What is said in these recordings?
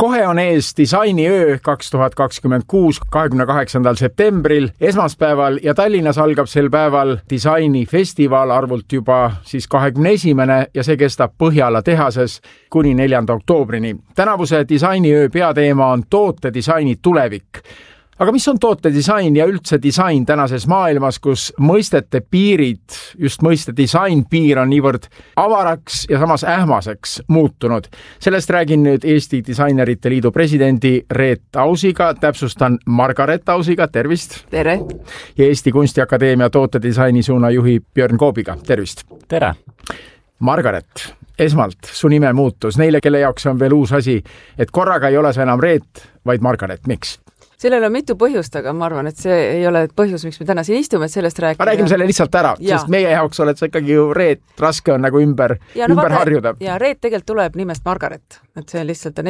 Kohe on ees disainiöö 2026, 28. septembril, esmaspäeval ja Tallinnas algab sel päeval disainifestival arvult juba siis 21. ja see kestab Põhjala tehases kuni 4. oktoobrini. Tänavuse disainiöö peateema on tootedisaini tulevik. Aga mis on tootedisain ja üldse disain tänases maailmas, kus mõistete piirid, just mõiste disainpiir on niivõrd avaraks ja samas ähmaseks muutunud? Sellest räägin nüüd Eesti Disainerite Liidu presidendi Reet Ausiga, täpsustan Margaret Ausiga, tervist! Tere! Ja Eesti Kunstiakadeemia tootedisaini suuna juhi Björn Koobiga, tervist! Tere! Margaret, esmalt su nime muutus, neile, kelle jaoks on veel uus asi, et korraga ei ole sa enam Reet, vaid Margaret, miks? Sellel on mitu põhjust, aga ma arvan, et see ei ole põhjus, miks me täna siin istume, et sellest rääkida. Räägime selle lihtsalt ära, sest meie jaoks oled sa ikkagi ju Reet, raske on nagu ümber harjuda. Ja Reet tegelikult tuleb nimest Margaret, et see lihtsalt on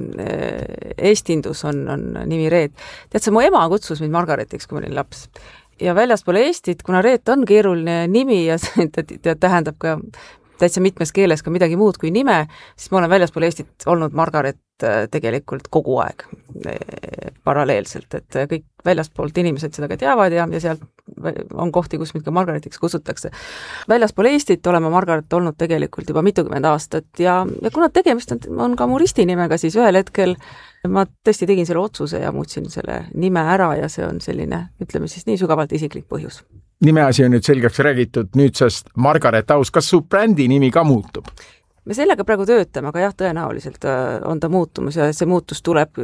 eestindus on nimi Reet. Tead, sa mu ema kutsus mind Margaretiks, kui ma olin laps. Ja väljaspool Eestit, kuna Reet on keeruline nimi ja ta tähendab ka täitsa mitmes keeles ka midagi muud kui nime, siis ma olen väljaspool Eestit olnud Margaret tegelikult kogu aeg paralleelselt, et kõik väljaspoolt inimesed seda ka teavad ja sealt on kohti, kus mind ka Margaretiks kutsutakse. Väljaspool Eestit oleme Margaret olnud tegelikult juba mitukümmend aastat ja kuna tegemist on ka mu ristinimega, siis ühel hetkel ma tõesti tegin selle otsuse ja muutsin selle nime ära ja see on selline, ütleme siis nii sügavalt isiklik põhjus. Nimeasi on nüüd selgeks räägitud nüüdsest Margaret Aus. Kas su brändi nimi ka muutub? Me sellega praegu töötame, aga jah, tõenäoliselt on ta muutumus ja see muutus tuleb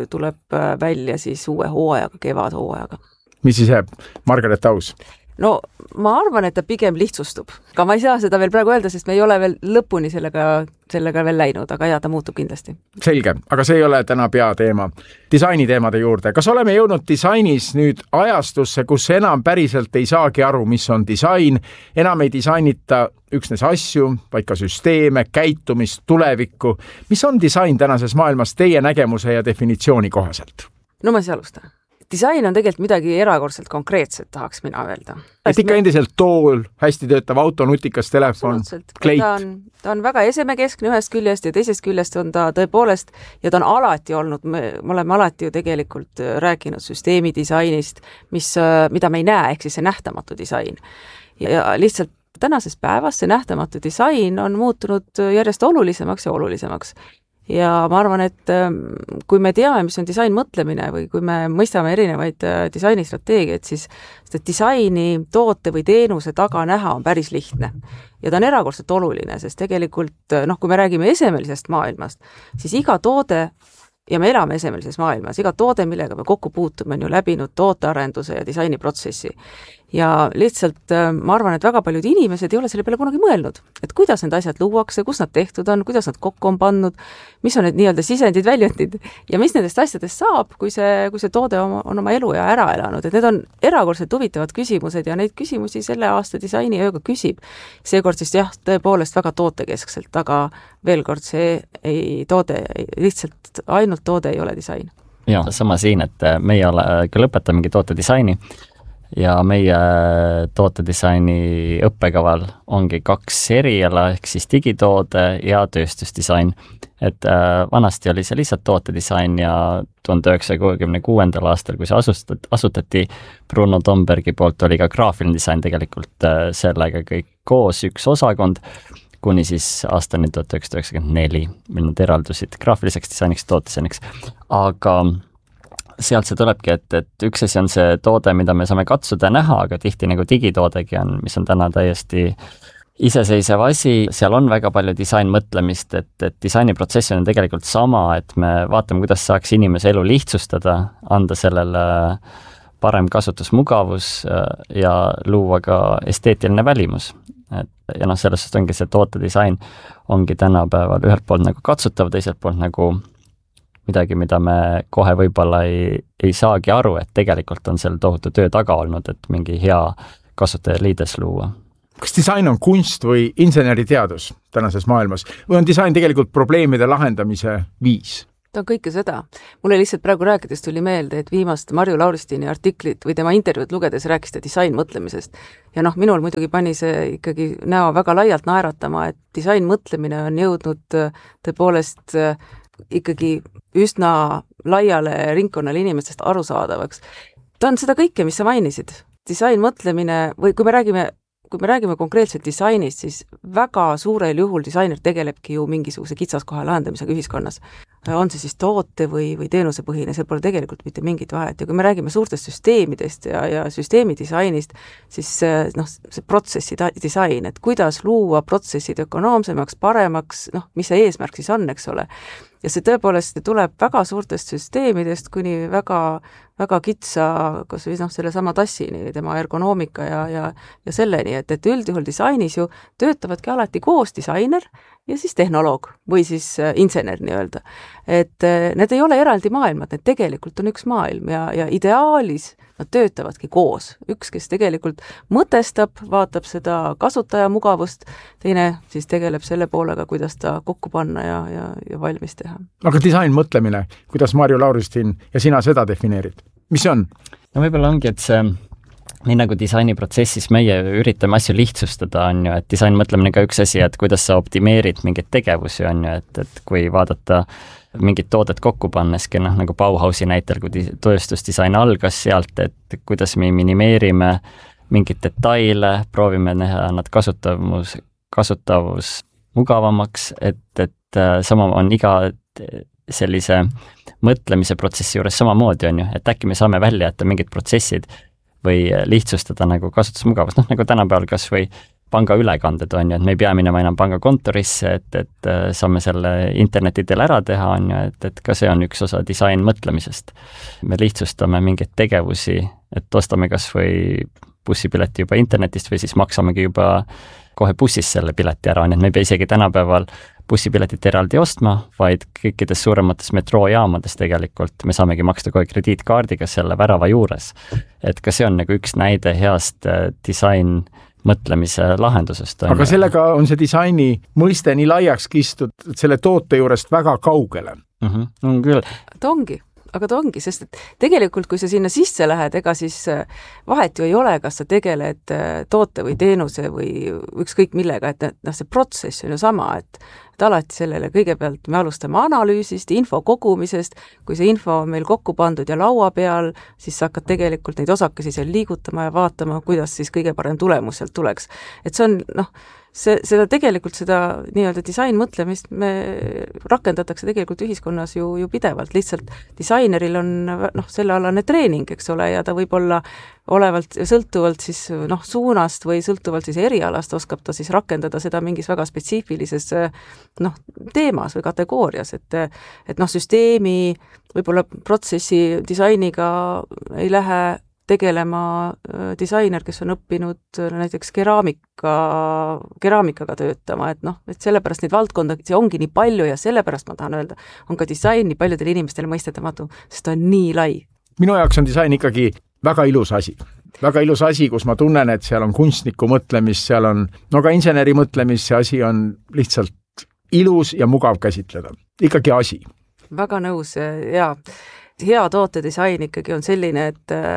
välja siis uue hooajaga, kevadhooajaga. Mis siis jääb? Margaret Aus? No ma arvan, et ta pigem lihtsustub. Aga ma ei saa seda veel praegu öelda, sest me ei ole veel lõpuni sellega veel läinud, aga jah, ta muutub kindlasti. Selge, aga see ei ole täna peateema. Disainiteemade juurde. Kas oleme jõudnud disainis nüüd ajastusse, kus enam päriselt ei saagi aru, mis on disain? Enam ei disainita üksnes asju, vaid ka süsteeme, käitumist, tulevikku. Mis on disain tänases maailmas teie nägemuse ja definitsiooni kohaselt? No ma siis alustan. Disain on tegelikult midagi erakordselt konkreetset, tahaks mina öelda. Et ikka endiselt tool, hästi töötav auto, nutikas telefon, kleit. Ta on väga esemekeskne ühest küljest ja teisest küljest on ta tõepoolest ja ta on alati olnud, me oleme alati ju tegelikult rääkinud süsteemi disainist, mida me ei näe, ehk siis see nähtamatu disain. Ja lihtsalt tänases päevas see nähtamatu disain on muutunud järjest olulisemaks ja olulisemaks. Ja ma arvan, et kui me teame, mis on disain mõtlemine või kui me mõistame erinevaid disainistrateegiaid, siis seda disaini toote või teenuse taga näha on päris lihtne. Ja ta on erakordselt oluline, sest tegelikult, kui me räägime esemelisest maailmast, siis iga toode, ja me elame esemelises maailmas, iga toode, millega me kokku puutume, on ju läbinud tootearenduse ja disainiprotsessi. Ja lihtsalt ma arvan, et väga paljud inimesed ei ole selle peale kunagi mõelnud, et kuidas need asjad luuakse, kus nad tehtud on, kuidas nad kokku on pannud, mis on need nii-öelda sisendid, väljundid ja mis nendest asjadest saab, kui see toode on oma elu ja ära elanud. Et need on erakordselt huvitavad küsimused ja neid küsimusi selle aasta disainiööga küsib. Seekord siis jah, tõepoolest väga tootekeskselt, aga veel kord lihtsalt ainult toode ei ole disain. Ja, sama siin, et meie lõpetamegi tootedisaini ja meie tootedisaini õppekaval ongi 2 eriala, ehk siis digitoode ja tööstusdisain. Et vanasti oli see lihtsalt tootedisain ja 1966. aastal, kui see asutati Bruno Tombergi poolt, oli ka graafiline disain tegelikult sellega kõik koos üks osakond, kuni siis aastani 1994, mil nad eraldusid graafiliseks disainiks, tootedisainiks. Aga sealt see tulebki, et üks asi on see toode, mida me saame katsuda näha, aga tihti nagu digitoodegi on, mis on täna täiesti iseseisev asi, seal on väga palju disainmõtlemist, et disainiprotsess on tegelikult sama, et me vaatame, kuidas saaks inimese elu lihtsustada, anda sellele parem kasutusmugavus ja luua ka esteetiline välimus. Ja sellest ongi see tootedisain ongi tänapäeval ühelt poolt nagu katsutav, teiselt poolt nagu midagi, mida me kohe võib-olla ei saagi aru, et tegelikult on seal tohutu töö taga olnud, et mingi hea kasutajaliides luua. Kas disain on kunst või inseneriteadus tänases maailmas või on disain tegelikult probleemide lahendamise viis? Ta on kõike seda. Mulle lihtsalt praegu rääkides tuli meelde, et viimast Marju Lauristini artiklit või tema intervjuud lugedes rääkis ta disain mõtlemisest. Ja minul muidugi pani see ikkagi näo väga laialt naeratama, et disain mõtlemine on jõudnud tõepoolest ikkagi üsna laiale ringkonnale inimestest arusaadavaks. Ta on seda kõike, mis sa mainisid. Disain mõtlemine või kui me räägime konkreetselt disainist, siis väga suurel juhul disainer tegelebki ju mingisuguse kitsaskoha lahendamisega ühiskonnas. On see siis toote või teenusepõhine, see pole tegelikult mitte mingit vahet. Ja kui me räägime suurtest süsteemidest ja süsteemi disainist, siis see protsessi disain, et kuidas luua protsessid ökonoomsemaks, paremaks, mis see eesmärk siis on, eks ole. Ja see tõepoolest tuleb väga suurtest süsteemidest kuni väga kitsa, kas või selle sama tassini, tema ergonoomika ja selleni, et üldjuhul disainis ju töötavadki alati koos disainer ja siis tehnoloog või siis insener nii-öelda. Et need ei ole eraldi maailmad, need tegelikult on üks maailm ja ideaalis nad töötavadki koos. Üks, kes tegelikult mõtestab, vaatab seda kasutaja mugavust, teine siis tegeleb selle poolega, kuidas ta kokku panna ja valmis teha. Aga disain mõtlemine, kuidas Marju Lauristin ja sina seda defineerid? Mis see on? No võib-olla ongi, et see nii nagu disainiprotsessis meie üritame asju lihtsustada, on ju, et disain mõtlemine ka üks asi, et kuidas sa optimeerid mingeid tegevusi, on ju, et kui vaadata mingid toodet kokku panneski, nagu Bauhausi näitel, kui tööstusdisain algas sealt, et kuidas me minimeerime mingeid detaile, proovime näha nad kasutavus mugavamaks, et sama on iga sellise mõtlemise protsessi juures samamoodi, on ju, et äkki me saame välja jätta mingid protsessid või lihtsustada nagu kasutusmugavust, nagu tänapäeval kas või panga ülekanded on ju, et me ei pea minema enam panga kontorisse, et saame selle internetidel ära teha, on ju, et ka see on üks osa disain mõtlemisest. Me lihtsustame mingeid tegevusi, et ostame kas või bussipileti juba internetist või siis maksamegi juba kohe bussis selle pileti ära, nii et me ei pea isegi tänapäeval bussipiletit eraldi ostma, vaid kõikides suuremates metroojaamades tegelikult me saamegi maksta kohe krediitkaardiga selle värava juures. Et ka see on nagu üks näide heast disain mõtlemise lahendusest. Aga sellega on see disaini mõiste nii laiaks kistud, et selle toote juurest väga kaugele. On küll. Aga ta ongi, sest et tegelikult, kui sa sinna sisse lähed, ega siis vahet ju ei ole, kas sa tegeled toote või teenuse või ükskõik millega, et see protsess on ju sama, et alati sellele kõigepealt me alustame analüüsist, info kogumisest, kui see info on meil kokku pandud ja laua peal, siis sa hakkad tegelikult neid osakesi seal liigutama ja vaatama, kuidas siis kõige parem tulemus sealt tuleks. Et see on, seda nii-öelda disain mõtlemist me rakendatakse tegelikult ühiskonnas ju pidevalt, lihtsalt disaineril on sellealane treening, eks ole, ja ta võib olla sõltuvalt siis suunast või sõltuvalt siis erialast oskab ta siis rakendada seda mingis väga spetsiifilises teemas või kategoorias, et süsteemi võib-olla protsessi disainiga ei lähe tegelema disainer, kes on õppinud näiteks keraamikaga töötama, et sellepärast neid valdkonda, see ongi nii palju ja sellepärast ma tahan öelda, on ka disain nii paljudele inimestele mõistetamatu, sest ta on nii lai. Minu jaoks on disain ikkagi väga ilus asi. Väga ilus asi, kus ma tunnen, et seal on kunstniku mõtlemist, seal on ka inseneri mõtlemist, see asi on lihtsalt ilus ja mugav käsitleda. Ikkagi asi. Väga nõus, jaa. Hea tootedisain ikkagi on selline,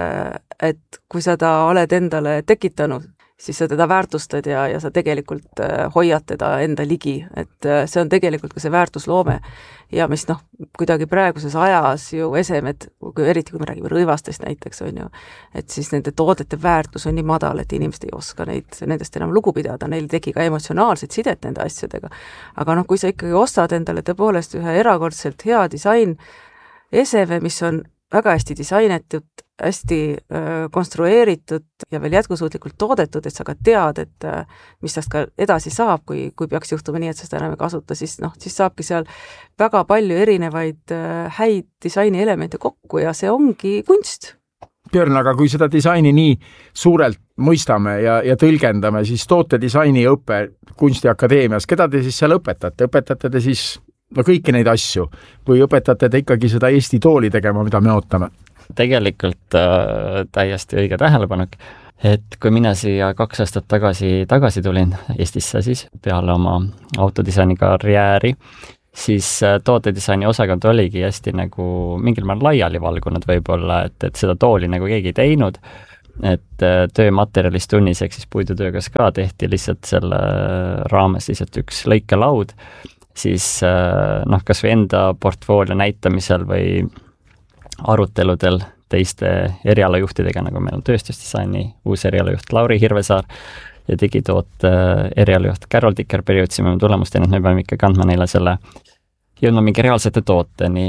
et kui sa ta oled endale tekitanud, siis sa teda väärtustad ja sa tegelikult hoiad teda enda ligi, et see on tegelikult ka see väärtusloome ja mis kuidagi praeguses ajas ju esemed, eriti kui me räägime rõivastest näiteks on ju, et siis nende toodete väärtus on nii madal, et inimesed ei oska nendest enam lugu pidada, neil tegi ka emotsionaalset sidet nende asjadega. Aga kui sa ikkagi ostad endale tõepoolest ühe erakordselt hea disain eseme, mis on väga hästi disainetud, hästi konstrueeritud ja veel jätkusuutlikult toodetud, et sa ka tead, et mis tast ka edasi saab, kui peaks juhtuma nii, et sa seda enam ei kasuta, siis saabki seal väga palju erinevaid häid disaini elemente kokku ja see ongi kunst. Björn, aga kui seda disaini nii suurelt mõistame ja tõlgendame, siis tootedisaini õpe Kunstiakadeemias, keda te siis seal õpetate? Õpetate te siis kõiki neid asju või õpetate te ikkagi seda Eesti tooli tegema, mida me ootame? Tegelikult täiesti õige tähelepanek, et kui mina siia 2 aastat tagasi tulin Eestisse siis peale oma autodisaini karjääri, siis tootedisaini osakond oligi hästi nagu mingil maal laiali valgunud võib-olla, et seda tooli nagu keegi ei teinud, et töömaterjalist tunnis ehk siis puidutöögas ka tehti lihtsalt selle raames lihtsalt üks lõikelaud siis kas või enda portfoolio näitamisel või aruteludel teiste erialajuhtidega, nagu meil on tööstusdisaini uus erialajuht Lauri Hirvesaar ja digitoote erialajuht Carol Dickerberg, jõudsime tulemusteni, et me peame ikka kandma neile selle jõudma mingi reaalsete tooteni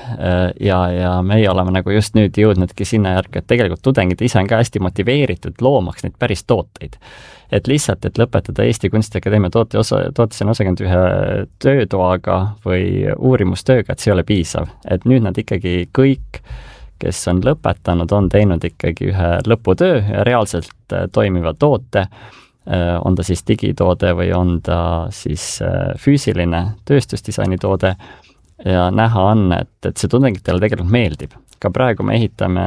ja meie oleme nagu just nüüd jõudnudki sinna järgi, et tegelikult tudengid ise on ka hästi motiveeritud loomaks neid päris tooteid. Et lihtsalt, et lõpetada Eesti Kunstiakadeemia tootesena osakond ühe töötoaga või uurimustööga, et see ei ole piisav. Et nüüd nad ikkagi kõik, kes on lõpetanud, on teinud ikkagi ühe lõputöö ja reaalselt toimiva toote, on ta siis digitoode või on ta siis füüsiline tööstusdisaini toode ja näha on, et see tudengitele tegelikult meeldib. Ka praegu me ehitame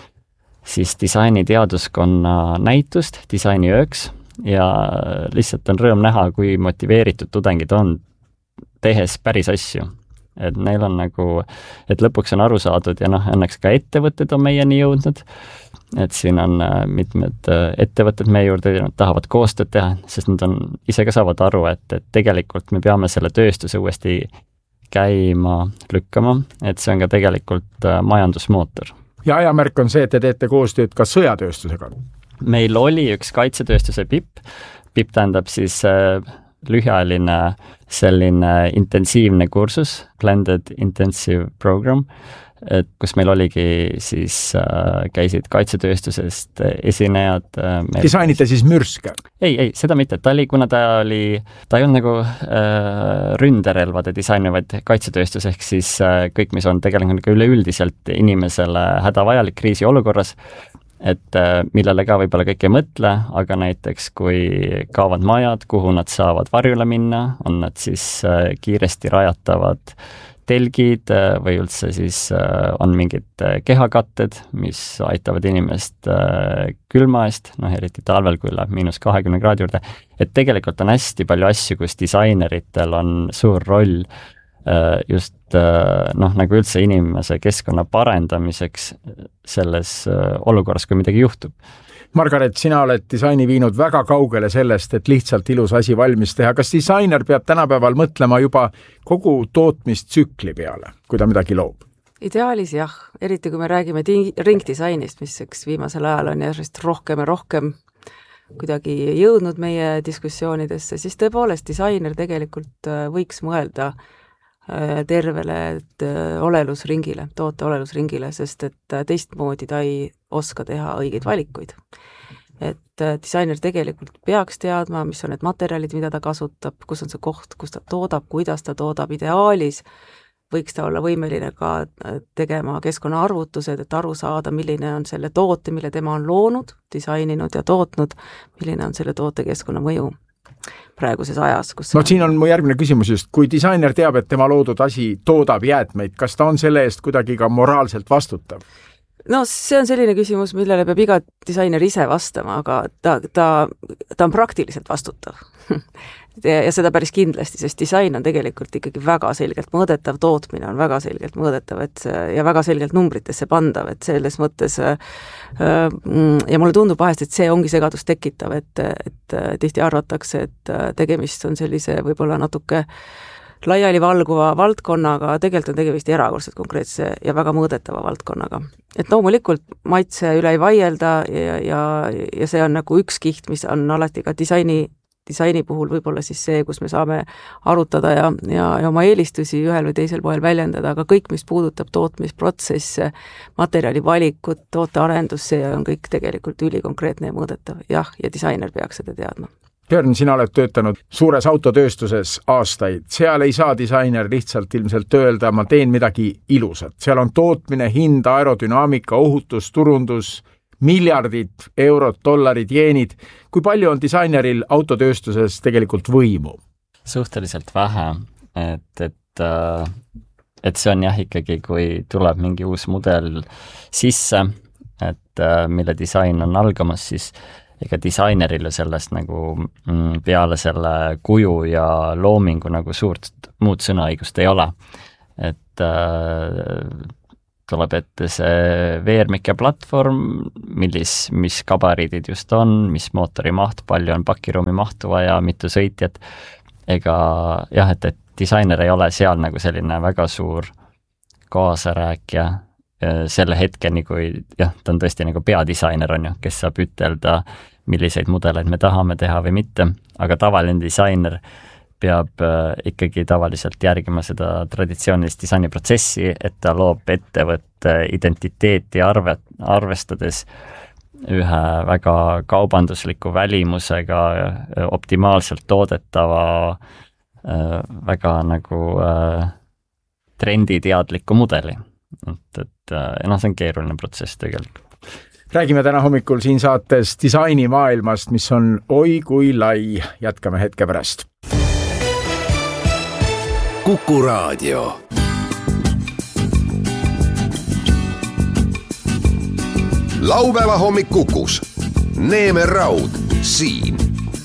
siis disainiteaduskonna näitust disainiööks ja lihtsalt on rõõm näha, kui motiveeritud tudengid on tehes päris asju. Et neil on nagu, et lõpuks on aru saadud ja õnneks ka ettevõtted on meieni jõudnud, et siin on mitmed ettevõtted meie juurde, nad tahavad koostööd teha, sest nad on ise ka saavad aru, et tegelikult me peame selle tööstuse uuesti käima lükkama, et see on ka tegelikult majandusmootor. Ja ajamärk on see, et te teete koostööd ka sõjatööstusega. Meil oli üks kaitsetööstuse PIP tähendab siis lühiajaline selline intensiivne kursus, Blended Intensive Program, et kus meil oligi siis käisid kaitsetööstusest esinejad. Disainite siis mürske? Ei, seda mitte, ta oli, kuna ta ei olnud nagu ründerelvade disaini, vaid kaitsetööstus, ehk siis kõik, mis on tegelikult üleüldiselt inimesele hädavajalik kriisiolukorras, et millele ka võib-olla kõik ei mõtle, aga näiteks kui kaovad majad, kuhu nad saavad varjule minna, on nad siis kiiresti rajatavad telgid või üldse siis on mingid kehakatted, mis aitavad inimest külma eest, eriti talvel, kui läheb -20 kraadi juurde, et tegelikult on hästi palju asju, kus disaineritel on suur roll just nagu üldse inimese keskkonna parendamiseks selles olukorras, kui midagi juhtub. Margaret, sina oled disaini viinud väga kaugele sellest, et lihtsalt ilus asi valmis teha. Kas disainer peab tänapäeval mõtlema juba kogu tootmistsükli peale, kui ta midagi loob? Ideaalis jah, eriti kui me räägime ringdisainist, mis viimasel ajal on järjest rohkem ja rohkem kuidagi jõudnud meie diskussioonidesse, siis tõepoolest disainer tegelikult võiks mõelda tervele olelusringile, toote olelusringile, sest et teistmoodi ta ei oska teha õigeid valikuid. Et disainer tegelikult peaks teadma, mis on need materjalid, mida ta kasutab, kus on see koht, kus ta toodab, kuidas ta toodab, ideaalis võiks ta olla võimeline ka tegema keskkonnaarvutused, et aru saada, milline on selle toote, mille tema on loonud, disaininud ja tootnud, milline on selle toote keskkonnamõju praeguses ajas. Siin on mu järgmine küsimus just, kui disainer teab, et tema loodud asi toodab jäätmeid, kas ta on selle eest kuidagi ka moraalselt vastutav? No see on selline küsimus, millele peab iga disainer ise vastama, aga ta on praktiliselt vastutav. Ja seda päris kindlasti, sest disain on tegelikult ikkagi väga selgelt mõõdetav, tootmine on väga selgelt mõõdetav ja väga selgelt numbritesse pandav, et selles mõttes ja mulle tundub vahest, et see ongi segadust tekitav, et tihti arvatakse, et tegemist on sellise võib-olla natuke laiali valguva valdkonnaga, tegelikult on tegemist erakordselt konkreetse ja väga mõõdetava valdkonnaga. Et loomulikult maitse üle ei vaielda ja see on nagu üks kiht, mis on alati ka disaini puhul võib-olla siis see, kus me saame arutada ja oma eelistusi ühel või teisel poel väljendada, aga kõik, mis puudutab tootmisprotsesse, materjali valikut, tootearendus, see on kõik tegelikult ülikonkreetne ja mõõdetav. Jah, ja disainer peaks seda teadma. Björn, sina oled töötanud suures autotööstuses aastaid. Seal ei saa disainer lihtsalt ilmselt öelda, ma teen midagi ilusat. Seal on tootmine, hind, aerodünaamika, ohutus, turundus, miljardid eurot, dollarid, jeenid. Kui palju on disaineril autotööstuses tegelikult võimu? Suhteliselt vähe, et see on jah ikkagi, kui tuleb mingi uus mudel sisse, et mille disain on algamas, siis ega disaineril sellest nagu peale selle kuju ja loomingu nagu suurt muud sõnaõigust ei ole. Et tuleb ette see veermik ja platvorm, mis gabariidid just on, mis mootori maht, palju on pakiruumi mahtu vaja, mitu sõitjat. Ega jah, et disainer ei ole seal nagu selline väga suur kaasarääkija selle hetkeni, kui jah, ta on tõesti nagu peadisainer on ju, kes saab ütelda, milliseid mudeleid me tahame teha või mitte, aga tavaline disainer peab ikkagi tavaliselt järgima seda traditsioonilist disainiprotsessi, et ta loob ettevõtte identiteeti arvestades ühe väga kaubandusliku välimusega, optimaalselt toodetava, väga nagu trenditeadliku mudeli. Et see on keeruline protsess tegelikult. Räägime täna hommikul siin saates disainimaailmast, mis on oi kui lai. Jätkame hetke pärast. Kuku Raadio. Laupäeva hommik Kukus. Neeme Raud siin.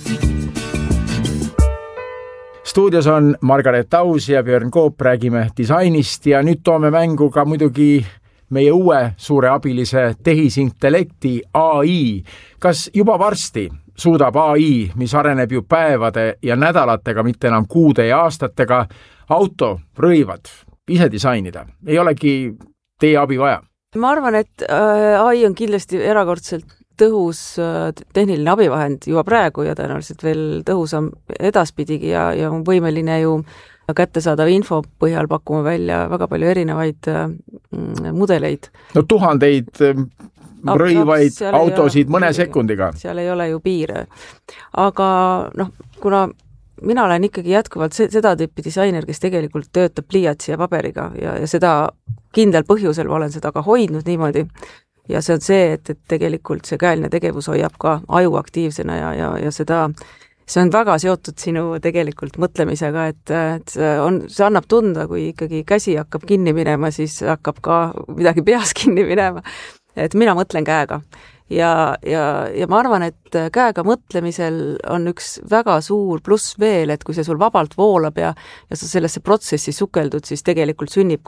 Stuudios on Margaret Aus ja Björn Koop, räägime disainist ja nüüd toome mängu ka muidugi meie uue suure abilise tehisintellekti AI. Kas juba varsti suudab AI, mis areneb ju päevade ja nädalatega, mitte enam kuude ja aastatega, auto, rõivad ise disainida? Ei olegi teie abi vaja? Ma arvan, et AI on kindlasti erakordselt tõhus tehniline abivahend juba praegu ja tõenäoliselt veel tõhusam edaspidigi ja on võimeline ju kättesaadav info põhjal pakkuma välja väga palju erinevaid mudeleid. No tuhandeid rõivaid autosid mõne sekundiga. Seal ei ole ju piire. Aga kuna mina olen ikkagi jätkuvalt seda tüüpi disainer, kes tegelikult töötab pliiatsi ja paberiga ja seda kindel põhjusel ma olen seda ka hoidnud niimoodi. Ja see on see, et tegelikult see käeline tegevus hoiab ka aju aktiivsena ja see on väga seotud sinu tegelikult mõtlemisega, et see annab tunda, kui ikkagi käsi hakkab kinni minema, siis hakkab ka midagi peas kinni minema. Et mina mõtlen käega. Ja ma arvan, et käega mõtlemisel on üks väga suur pluss veel, et kui see sul vabalt voolab ja sa sellesse protsessi sukeldud, siis tegelikult sünnib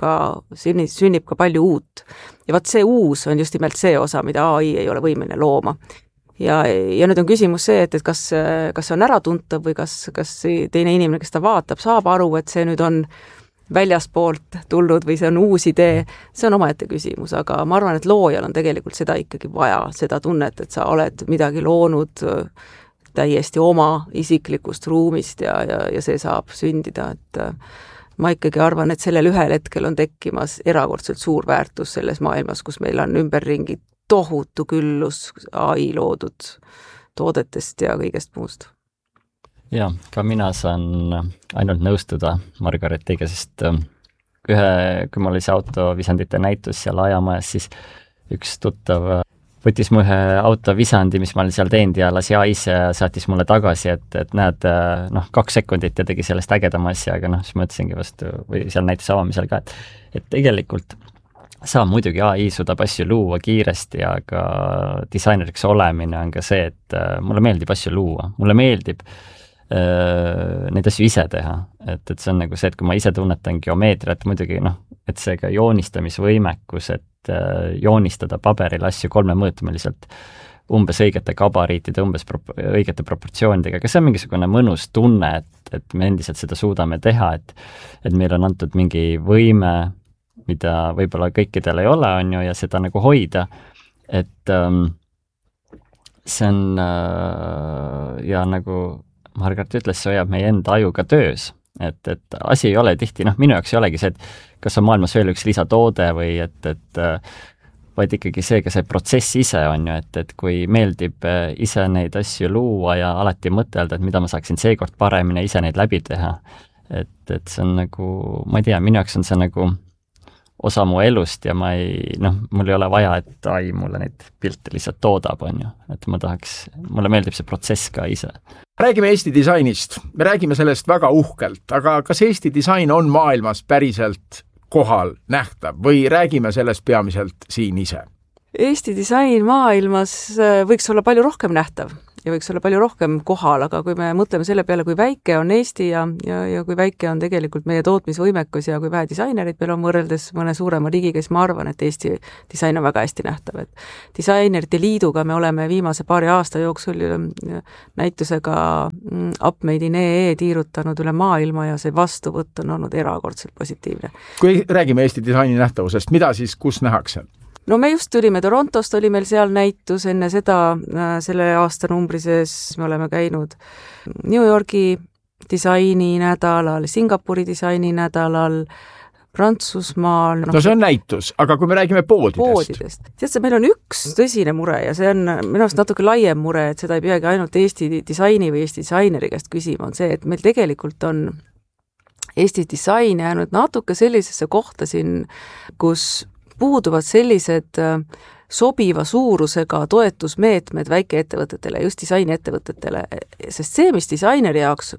ka palju uut. Ja vaat see uus on just nimelt see osa, mida AI ei ole võimeline looma. Ja nüüd on küsimus see, et kas see on äratuntav või kas teine inimene, kes ta vaatab, saab aru, et see nüüd on väljaspoolt tulnud või see on uus idee, see on omaette küsimus, aga ma arvan, et loojal on tegelikult seda ikkagi vaja, seda tunnet, et sa oled midagi loonud täiesti oma isiklikust ruumist ja see saab sündida, et ma ikkagi arvan, et sellel ühel hetkel on tekkimas erakordselt suur väärtus selles maailmas, kus meil on ümberringi tohutu küllus AI loodud toodetest ja kõigest muust. Ja, ka mina saan ainult nõustuda Margaretiga, sest kui mul oli see autovisandite näitus seal ajamajas, siis üks tuttav võttis mu ühe autovisandi, mis ma olin seal teinud ja lasi AIs ja saatis mulle tagasi, et näed, 2 sekundit ja tegi sellest ägedama asja, aga siis ma ütlesingi vastu, või seal näituse avamisel ka, et tegelikult muidugi AI suudab asju luua kiiresti, aga disaineriks olemine on ka see, et mulle meeldib asju luua, mulle meeldib neid asju ise teha, et see on nagu see, et kui ma ise tunnetan geomeetriat, muidugi et see ka joonistamisvõimekus, et joonistada paberil asju 3-mõõtmeliselt umbes õigete gabariitide, umbes õigete proportsioonidega, aga see on mingisugune mõnus tunne, et me endiselt seda suudame teha, et meil on antud mingi võime, mida võib-olla kõikidel ei ole, on ju, ja seda nagu hoida, et see on ja nagu Margaret ütles, see hoiab meie enda ajuga töös, et asi ei ole tihti, minu jaoks ei olegi see, et kas on maailmas veel üks lisatoode või vaid ikkagi see, ka see protsess ise on ju, et kui meeldib ise neid asju luua ja alati mõtelda, et mida ma saaksin seekord paremini ise neid läbi teha, et see on nagu, ma ei tea, minu jaoks on see nagu osa mu elust ja mul ei ole vaja, et AI mulle neid pilte lihtsalt toodab, on ju, et mulle meeldib see protsess ka ise. Räägime Eesti disainist. Me räägime sellest väga uhkelt, aga kas Eesti disain on maailmas päriselt kohal nähtav või räägime sellest peamiselt siin ise? Eesti disain maailmas võiks olla palju rohkem nähtav, ja võiks olla palju rohkem kohal, aga kui me mõtleme selle peale, kui väike on Eesti ja kui väike on tegelikult meie tootmisvõimekus ja kui vähe disainerid meil on võrreldes mõne suurema riigiga, siis ma arvan, et Eesti disain on väga hästi nähtav. Et disainerite liiduga me oleme viimase paari aasta jooksul näitusega Upmade in EE tiirutanud üle maailma ja see vastuvõtt on olnud erakordselt positiivne. Kui räägime Eesti disaini nähtavusest, mida siis kus nähakse? No me just tulime Torontost, oli meil seal näitus, enne seda selle aasta numbri sees me oleme käinud New Yorgi disaininädalal, Singapuri disaininädalal, Prantsusmaal. No see on näitus, aga kui me räägime poodidest. Tead, meil on üks tõsine mure ja see on minu arust natuke laiem mure, et seda ei peagi ainult Eesti disaini või Eesti disaineri käest küsima, on see, et meil tegelikult on Eesti disain jäänud natuke sellisesse kohta siin, kus puuduvad sellised sobiva suurusega toetusmeetmed väikeettevõtetele, just disainiettevõtetele, sest see, mis disaineri jaoks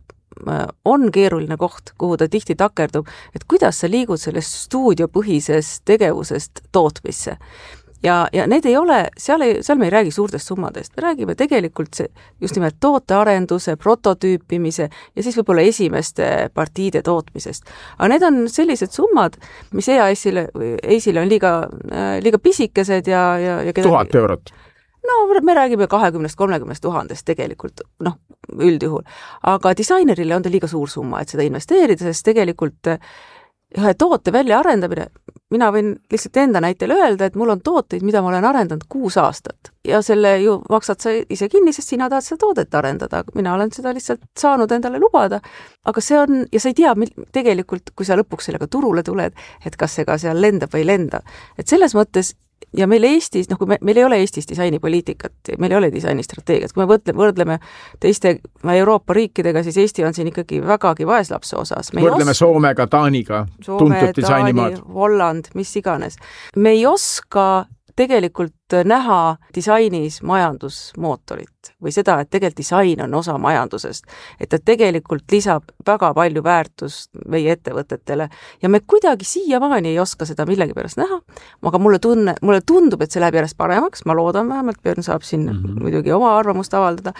on keeruline koht, kuhu ta tihti takerdub, et kuidas sa liigud sellest stuudiopõhisest tegevusest tootmisse. Ja need ei ole, seal me ei räägi suurtest summadest, me räägime tegelikult just nimelt tootearenduse, prototüüpimise ja siis võib-olla esimeste partiide tootmisest. Aga need on sellised summad, mis EAS-ile on liiga pisikesed ja 1000 eurot. No me räägime 20-30 000 tegelikult, üldjuhul. Aga disainerile on ta liiga suur summa, et seda investeerida, sest tegelikult ühe toote välja arendamine, mina võin lihtsalt enda näitel öelda, et mul on tooteid, mida ma olen arendanud 6 aastat ja selle ju maksad sa ise kinni, sest sina tahad seda toodet arendada, mina olen seda lihtsalt saanud endale lubada, aga see on, ja sa ei tea tegelikult, kui sa lõpuks sellega turule tuled, et kas see ka seal lendab või ei lenda, et selles mõttes ja meil Eestis, kui meil ei ole Eestis disainipoliitikat, meil ei ole disainistrateegiat, kui me võrdleme teiste Euroopa riikidega, siis Eesti on siin ikkagi vägagi vaeslapse osas. Võrdleme Soomega, Taaniga, tuntud disainimaad. Holland, mis iganes. Me ei oska tegelikult näha disainis majandusmootorit või seda, et tegelikult disain on osa majandusest, et ta tegelikult lisab väga palju väärtust meie ettevõtetele ja me kuidagi siiamaani ei oska seda millegi pärast näha, aga mulle tundub, et see läheb järjest paremaks, ma loodan vähemalt, Björn saab siin muidugi oma arvamust avaldada,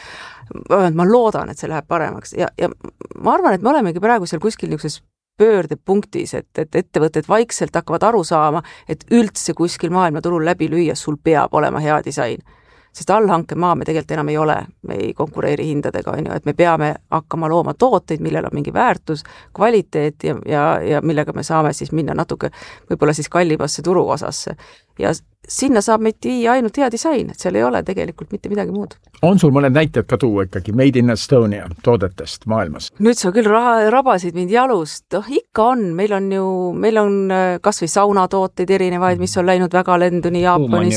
ma loodan, et see läheb paremaks ja ma arvan, et me olemegi praegu seal kuskil niisuguses pöördepunktis, et ettevõtted vaikselt hakkavad aru saama, et üldse kuskil maailmaturul läbi lüüa sul peab olema hea disain. Sest allhankemaa me tegelikult enam ei ole, me ei konkureeri hindadega, et me peame hakkama looma tooteid, millel on mingi väärtus, kvaliteet ja millega me saame siis minna natuke võib-olla siis kallimasse turuosasse. Ja sinna saab meid viia ainult hea disain, et seal ei ole tegelikult mitte midagi muud. On sul mõned näited ka tuua ikkagi Made in Estonia toodetest maailmas? Nüüd sa küll rabasid mind jalust, ikka on, meil on kas või saunatooteid erinevaid, mis on läinud väga lendu nii Jaapanis.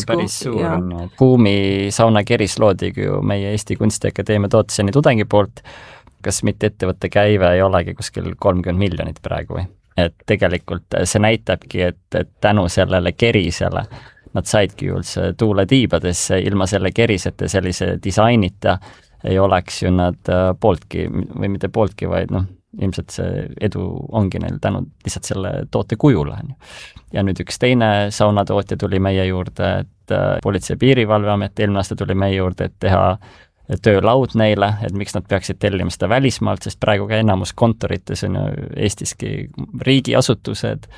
Kuumi saunakeris loodigi ju meie Eesti Kunstiakadeemia Tootseni tudengi poolt, kas mitte ettevõtte käive ei olegi kuskil 30 miljonit praegu või? Et tegelikult see näitabki, et tänu sellele kerisele nad saidki üldse tuule tiibadesse, ilma selle kerisete sellise disainita ei oleks ju nad pooltki, või mitte pooltki, vaid ilmselt see edu ongi neil tänu lihtsalt selle toote kujule. Ja nüüd üks teine saunatootja tuli meie juurde, et Politsei- ja Piirivalveamet eelmine aasta tuli meie juurde, et teha töölaud neile, et miks nad peaksid tellima seda välismaalt, sest praegu ka enamus kontorites on Eestiski riigiasutused,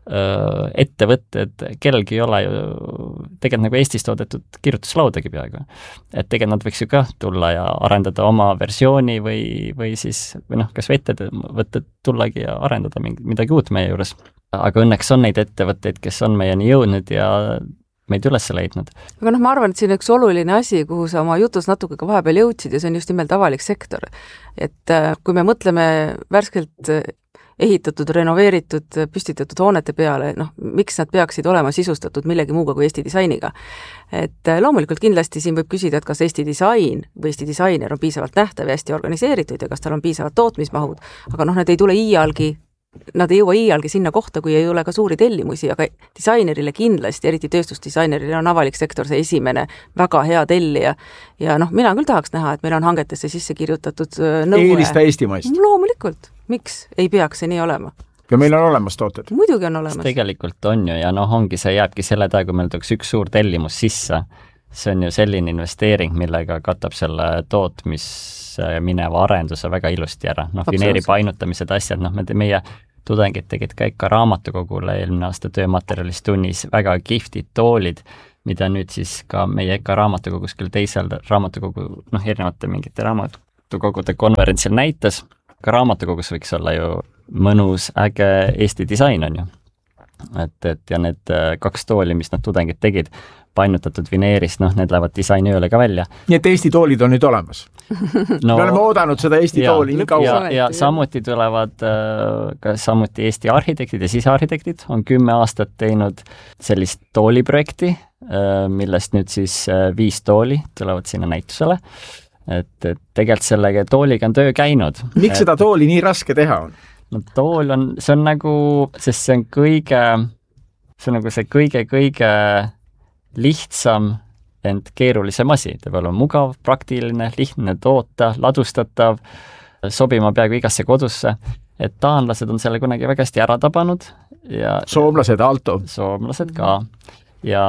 ettevõtted, kellelgi ei ole ju tegelikult nagu Eestis toodetud kirjutuslaudagi peaaegu. Et tegelikult nad võiks ju ka tulla ja arendada oma versiooni või kas ettevõtted tullagi ja arendada midagi uut meie juures. Aga õnneks on neid ettevõtteid, kes on meieni jõudnud ja meid üles leidnud. Aga ma arvan, et siin üks oluline asi, kuhu sa oma jutus natuke ka vahepeal jõudsid ja see on just nimelt avalik sektor. Et kui me mõtleme värskelt ehitatud, renoveeritud, püstitatud hoonete peale, miks nad peaksid olema sisustatud millegi muuga kui Eesti disainiga. Et loomulikult kindlasti siin võib küsida, et kas Eesti disain või Eesti disainer on piisavalt nähtav ja hästi organiseeritud ja kas tal on piisavalt tootmismahud, aga need ei tule nad ei jõua iialgi sinna kohta, kui ei ole ka suuri tellimusi, aga disainerile kindlasti, eriti tööstusdisainerile on avalik sektor see esimene väga hea tellija. Ja mina küll tahaks näha, et meil on hangetesse sisse kirjutatud nõue. Eelista Eestimaist. Loomulikult. Miks ei peaks see nii olema? Ja meil on olemas tooted. Muidugi on olemas. Tegelikult on ju ja ongi see jääbki selle taga, kui meil tuleks üks suur tellimus sisse, see on ju selline investeering, millega katab selle tootmise mineva arenduse väga ilusti ära. Noh, vineeri painutamised, asjad, noh, meie tudengid tegid ka ikka raamatukogule eelmine aasta töömaterjalis tunnis väga kihvtid toolid, mida nüüd siis ka meie ikka raamatukogus küll teisel raamatukogu, noh, erinevate mingite raamatukogude konverentsil näitas, ka raamatukogus võiks olla ju mõnus, äge Eesti disain on ju. Et ja need 2 tooli, mis nad tudengid tegid, painutatud vineerist, noh, need lähevad disainiööle ka välja. Nii et Eesti toolid on nüüd olemas. No, me oleme oodanud seda Eesti tooli nii kaua. Ja samuti tulevad ka samuti Eesti arhitektid ja sisearhitektid on 10 aastat teinud sellist tooliprojekti, millest nüüd siis 5 tooli tulevad sinna näitusele. Et tegelikult sellega tooliga on töö käinud. Miks seda tooli nii raske teha on? No tool on, see on nagu, sest see on kõige lihtsam, ent keerulisem asi. Ta peab olema mugav, praktiline, lihtne toota, ladustatav, sobima peaaegu igasse kodusse. Et taanlased on selle kunagi väga hästi ära tabanud. Ja soomlased, Aalto. Soomlased ka. Ja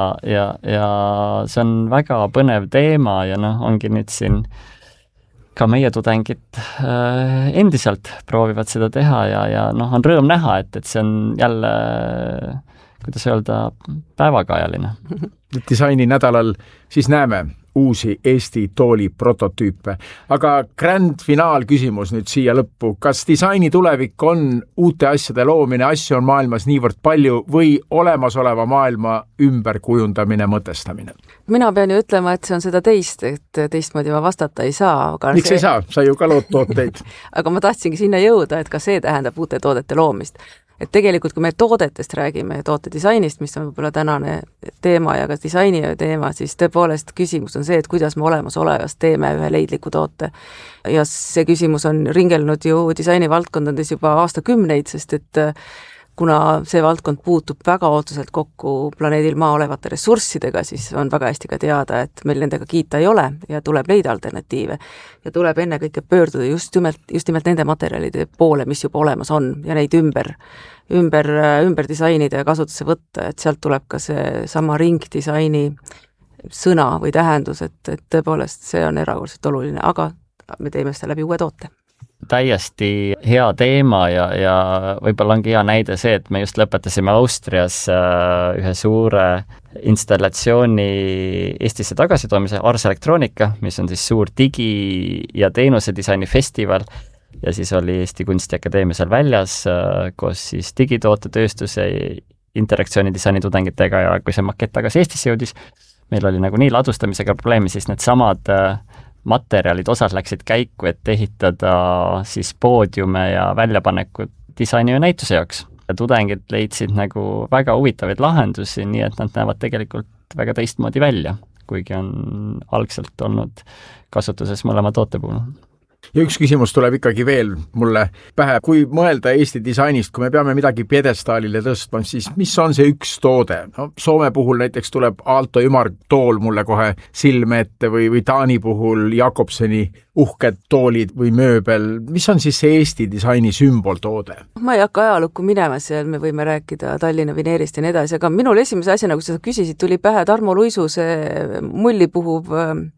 see on väga põnev teema ja noh, ongi nüüd siin ka meie tudengid endiselt proovivad seda teha ja noh, on rõõm näha, et see on jälle, kuidas öelda, päevakajaline. Disaini nädalal siis näeme uusi Eesti tooli prototüüpe. Aga grand finaal küsimus nüüd siia lõppu. Kas disaini tulevik on uute asjade loomine, asju on maailmas niivõrd palju või olemasoleva maailma ümberkujundamine, mõtestamine? Mina pean ju ütlema, et see on seda teist, et teistmoodi ma vastata ei saa. Miks ei saa? Sa ju ka lood tooteid. Aga ma tahtsingi sinna jõuda, et ka see tähendab uute toodete loomist. Et tegelikult, kui me toodetest räägime ja tootedisainist, mis on võib-olla tänane teema ja ka disaini teema, siis tõepoolest küsimus on see, et kuidas me olemasolevast teeme ühe leidliku toote. Ja see küsimus on ringelnud ju disaini valdkondades juba aastakümneid, sest et kuna see valdkond puutub väga otseselt kokku planeedil maa olevate ressurssidega, siis on väga hästi ka teada, et meil nendega kiita ei ole ja tuleb leida alternatiive. Ja tuleb enne kõike pöörduda just nimelt nende materjalide poole, mis juba olemas on ja neid ümber disainida ja kasutusse võtta, et sealt tuleb ka see sama ringdisaini sõna või tähendus, et tõepoolest see on erakordselt oluline, aga me teeme seda läbi uue toote. Täiesti hea teema ja võib-olla ongi hea näide see, et me just lõpetasime Austrias ühe suure installatsiooni Eestisse tagasitoomise Ars Electronica, mis on siis suur digi- ja teenusedisaini festival ja siis oli Eesti Kunstiakadeemia seal väljas koos siis digitootetööstuse interaktsioonidisaini tudengitega ja kui see makett tagasi Eestisse jõudis, meil oli nagu nii ladustamisega probleemi, siis need samad materjalid, osad läksid käiku, et ehitada siis poodiume ja väljapanekud disaini ja näituse jaoks. Ja tudengid leidsid nagu väga huvitavaid lahendusi, nii et nad näevad tegelikult väga teistmoodi välja, kuigi on algselt olnud kasutuses mõlema toote puhul. Ja üks küsimus tuleb ikkagi veel mulle pähe. Kui mõelda Eesti disainist, kui me peame midagi pjedestaalile tõstma, siis mis on see üks toode? No, Soome puhul näiteks tuleb Aalto ümartool mulle kohe silme ette või Taani puhul Jakobseni uhked toolid või mööbel. Mis on siis see Eesti disaini sümboltoode? Ma ei hakka ajalukku minema seal, me võime rääkida Tallinna vineerist ja nii edasi, aga minul esimese asjana, kui sa küsisid, tuli pähe Tarmo Luisu see mulli puhuv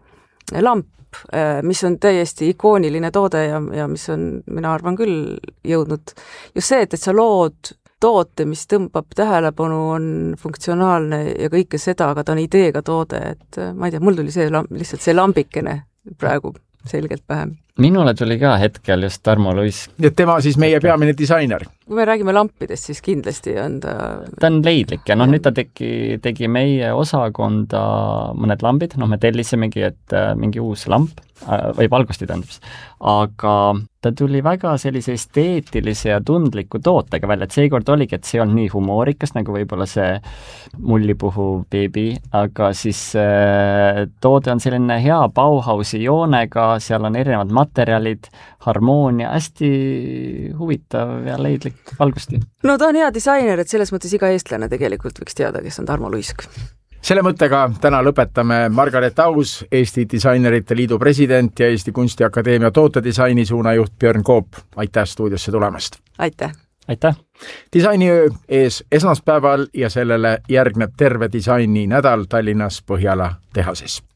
lamp, mis on täiesti ikooniline toode ja mis on, mina arvan küll, jõudnud just see, et sa lood toote, mis tõmbab tähelepanu, on funktsionaalne ja kõike seda, aga ta on ideega toode, et ma ei tea, mul tuli lihtsalt see lambikene praegu selgelt pähe. Minule tuli ka hetkel just Tarmo Luis. Ja tema siis meie peamine disainer. Kui me räägime lampidest, siis kindlasti on ta on leidlik ja nüüd ta tegi meie osakonda mõned lambid, me tellisemegi, et mingi uus lamp või valgusti tähendab. Aga ta tuli väga sellise esteetilise ja tundliku tootega välja, et seekord oligi, et see on nii humoorikas, nagu võib-olla see mullipuhu beebi, aga siis toode on selline hea Bauhausi joonega, seal on erinevad materjalid, harmoonia, hästi huvitav ja leidlik valgusti. No ta on hea disainer, et selles mõttes iga eestlane tegelikult võiks teada, kes on Tarmo Luisk. Selle mõttega täna lõpetame. Margaret Aus, Eesti Disainerite Liidu president ja Eesti Kunstiakadeemia tootedisaini suunajuht Björn Koop. Aitäh stuudiosse tulemast! Aitäh! aitäh! Disainiöö ees esmaspäeval ja sellele järgneb terve disaininädal Tallinnas Põhjala tehases.